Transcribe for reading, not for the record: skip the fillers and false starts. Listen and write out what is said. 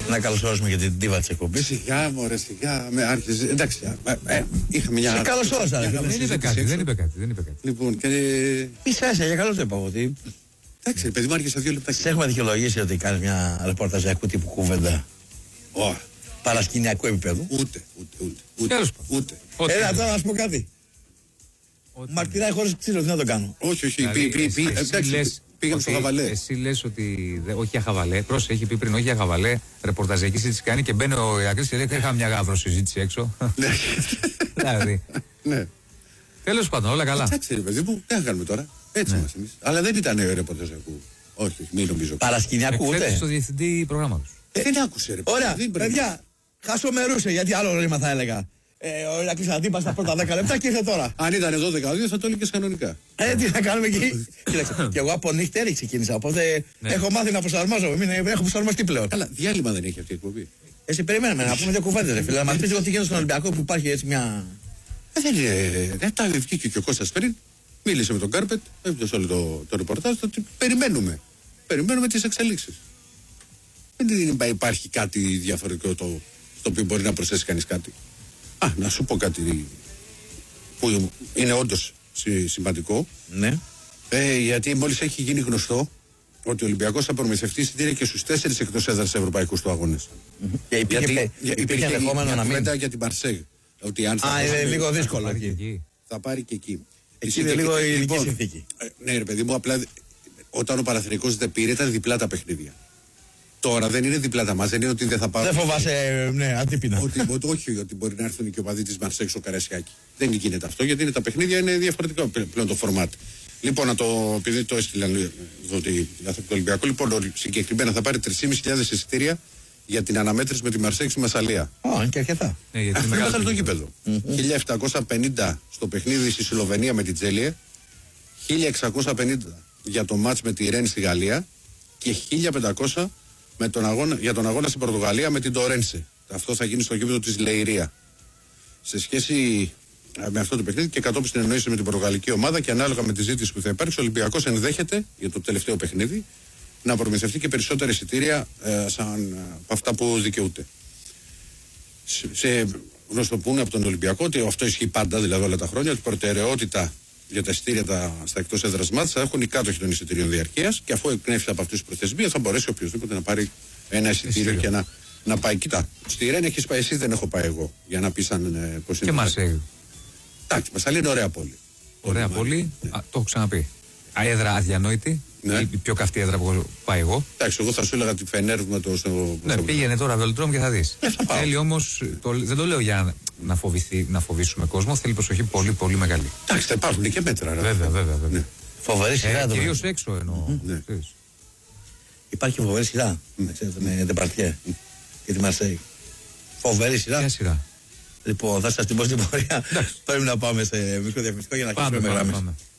Να καλωσορίσουμε για την ντίβα της εκπομπής. Σιγά, μωρέ, σιγά. Με άρχιζε. Εντάξει, είχαμε μια. Σε καλωσόρισα. Δεν είπε κάτι. Λοιπόν, και. Ίσα-ίσα, για καλώς το είπα εγώ. Εντάξει, παιδί μου, άρχισε 2 λεπτά. Σε έχουμε δικαιολογήσει ότι κάνει μια ρεπορταζιακού τύπου κουβέντα. Παρασκηνιακού επίπεδου. Ούτε. Έλα τώρα να σου πω κάτι. Μαρτυράει χωρίς ξύλο, τι να το κάνω. Όχι. Πήγαμε στο Χαβαλέ. Εσύ λες ότι. Όχι για Χαβαλέ. Πρόσεχε, έχει πει πριν, όχι για Χαβαλέ. Ρεπορταζιακή συζήτηση κάνει και μπαίνει ο Ηρακλής και λέει: είχα μια γάβρο συζήτηση έξω. Δηλαδή. Ναι. Τέλος πάντων, όλα καλά. Εντάξει, ρε παιδί μου, τι θα κάνουμε τώρα. Έτσι είμαστε εμείς. Αλλά δεν ήταν ρεπορταζιακού. Όχι, μην νομίζω. Παρασκηνιακού ούτε. Εκθέτει στο διευθυντή προγράμματος. Δεν άκουσε, ρε. Ωραία, παιδιά, χασομερούσε γιατί άλλο ρήμα θα έλεγα. Ο Ηρακλής αντίπα στα πρώτα 10 λεπτά και ήρθε τώρα. Αν ήταν εδώ 12 θα το έλεγες κανονικά. Τι θα κάνουμε εκεί. Κοίταξε, και εγώ από νύχτερη ξεκίνησα. Οπότε έχω μάθει να προσαρμόζομαι. Έχω προσαρμοστεί πλέον. Καλά, διάλειμμα δεν έχει αυτή η εκπομπή. Εσύ περιμέναμε να πούμε 2 κουβέντες, ρε φίλε. Να μας πεις λίγο τι γίνεται στον Ολυμπιακό που υπάρχει έτσι μια. Δεν είναι. Τα βγήκε και ο Κώστας πριν. Μίλησε με τον Κάρπετ. Έπεισε όλο το ρεπορτάζ. Περιμένουμε. Περιμένουμε τις εξελίξεις. Δεν υπάρχει κάτι διαφορετικό στο οποίο μπορεί να προσθέσει κανείς κάτι. Να σου πω κάτι που είναι όντως σημαντικό. Ναι. Γιατί μόλις έχει γίνει γνωστό ότι ο Ολυμπιακός θα προμηθευτεί εισιτήρια και στους 4 εκτός έδρας ευρωπαϊκούς του αγώνες. Υπήρχε ενδεχόμενο να μην. Για την Μαρσέγ. Είναι λίγο δύσκολο εκεί. Θα πάρει και εκεί. Εκεί είναι λίγο η ειδική συνθήκη. Ναι, ρε παιδί μου, απλά όταν ο Παναθηναϊκός δεν πήρε, ήταν διπλά τα παιχνίδια. Τώρα δεν είναι διπλά τα μας, δεν είναι ότι δεν θα πάρουν. Δεν φοβάσαι, ναι, αντίπεινα. Όχι, ότι μπορεί να έρθουν και οι οπαδοί της Μαρσέξ στο Καρασιάκι. Δεν γίνεται αυτό, γιατί είναι τα παιχνίδια, είναι διαφορετικό πλέον το φορμάτ. Λοιπόν, επειδή το έστειλαν για το Ολυμπιακό, λοιπόν, συγκεκριμένα θα πάρει 3.500 εισιτήρια για την αναμέτρηση με τη Μαρσέξ στη Μασσαλία. Είναι και αρκετά. Αυτό είναι μεγάλο το γήπεδο. 1.750 στο παιχνίδι στη Σλοβενία με την Τζέλιε, 1.650 για το μάτς με τη Ρεν στη Γαλλία και 1.500 για τον αγώνα στην Πορτογαλία με την Τορένσε. Αυτό θα γίνει στο γήπεδο της Λεϊρία. Σε σχέση με αυτό το παιχνίδι και κατόπιν συνεννοήσεις με την πορτογαλική ομάδα και ανάλογα με τη ζήτηση που θα υπάρξει, ο Ολυμπιακός ενδέχεται για το τελευταίο παιχνίδι να προμηθευτεί και περισσότερα εισιτήρια από αυτά που δικαιούται. Γνωστοποιούν από τον Ολυμπιακό ότι αυτό ισχύει πάντα, δηλαδή όλα τα χρόνια, ότι προτεραιότητα για τα εισιτήρια στα εκτός έδρας μάτς θα έχουν οι κάτοχοι των εισιτήριων διαρκείας και αφού εκπνεύσει από αυτούς τους προθεσμίες θα μπορέσει οποιοδήποτε να πάρει ένα εισιτήριο και να πάει. Κοίτα, στη Ρεν έχεις πάει εσύ, δεν έχω πάει εγώ. Για να πεις αν πώς είναι. Και Μαρσέγ. Εντάξει, Μασσαλία είναι ωραία πόλη. Ωραία πόλη, το έχω ξαναπεί. Έδρα αδιανόητη. Ναι. Η πιο καυτή έδρα που πάει εγώ. Εντάξει, εγώ θα σου έλεγα τη Φενέρ με το. Ναι, πήγαινε τώρα Βελτρόμ και θα δεις. Θέλει όμως, δεν το λέω για να φοβήσουμε κόσμο, θέλει προσοχή πολύ πολύ μεγάλη. Εντάξει, θα υπάρχουν και μέτρα. Βέβαια. Ναι. Φοβερή σειρά. Κυρίως έξω εννοώ. Ναι. Υπάρχει φοβερή σειρά. Με Ντεπαρτιέ και τη Μαρσέη. Φοβερή σειρά. Ποια σειρά? Λοιπόν, θα σας την πω στην πορεία. Πρέπει να πάμε σε μικρό διαφημιστικό για να αρχίσουμε με γράμμες.